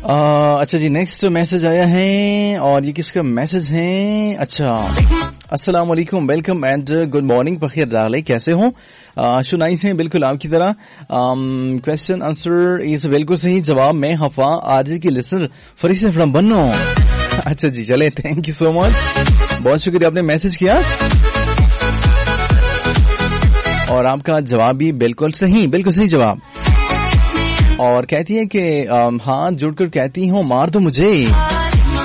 अच्छा जी, next message आया है और ये किसका मैसेज है? अच्छा, अस्सलाम वालेकुम, वेलकम एंड गुड मॉर्निंग फखीर डाले, कैसे हो? शुनाइस हैं बिल्कुल आपकी तरह। क्वेश्चन आंसर इज बिल्कुल सही जवाब। मैं हफा आज की लिसनर फरी से फ्रॉम बन्नो। अच्छा जी, चले, थैंक यू सो मच, बहुत शुक्रिया आपने मैसेज किया। और आपका जवाब भी बिल्कुल सही जवाब। और कहती है कि हाँ जुड़कर कहती हूँ मार दो मुझे।